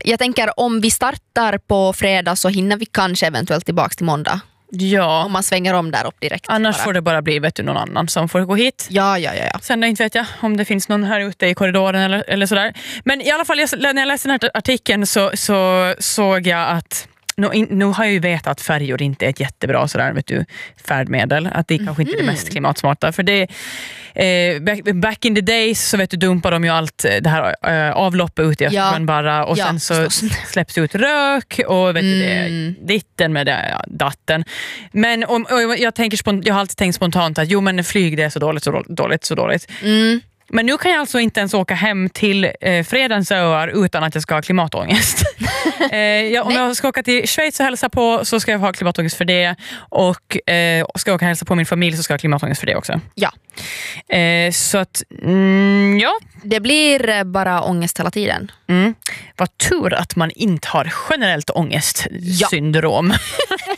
Jag tänker om vi startar på fredag så hinner vi kanske eventuellt tillbaka till måndag. Ja. Om man svänger om där upp direkt. Annars får det bara bli någon annan som får gå hit. Ja. Sen inte vet jag om det finns någon här ute i korridoren eller sådär. Men i alla fall när jag läste den här artikeln så såg jag att nu har jag ju vetat att färjor inte är ett jättebra färdmedel. Att det kanske inte är det mest klimatsmarta. För det back in the days så dumpar de ju allt det här avloppet ut i Östersjön bara. Och sen så släpps ut rök och ditten med det, datten. Men och jag har alltid tänkt spontant att flyg det är så dåligt. Men nu kan jag alltså inte ens åka hem till Fredens öar utan att jag ska ha klimatångest. Om jag ska åka till Schweiz och hälsa på så ska jag ha klimatångest för det. Och ska jag åka och hälsa på min familj så ska jag ha klimatångest för det också. Ja. Så att, ja. Det blir bara ångest hela tiden. Vad tur att man inte har generellt ångestsyndrom.